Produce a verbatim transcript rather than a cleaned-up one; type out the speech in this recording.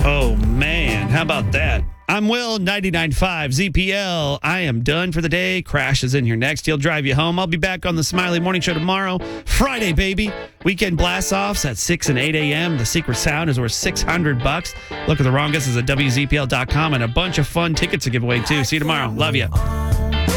Oh, man. How about that? I'm Will, ninety-nine point five Z P L. I am done for the day. Crash is in here next. He'll drive you home. I'll be back on the Smiley Morning Show tomorrow. Friday, baby. Weekend blast-offs at six and eight a.m. The secret sound is worth six hundred bucks. Look at the wrong guesses at W Z P L dot com and a bunch of fun tickets to give away, too. See you tomorrow. Love you.